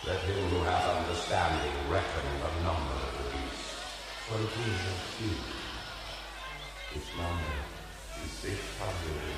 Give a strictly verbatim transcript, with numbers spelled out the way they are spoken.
Let him who hath understanding reckon the number of the beast, for it is a few. Its number is six hundred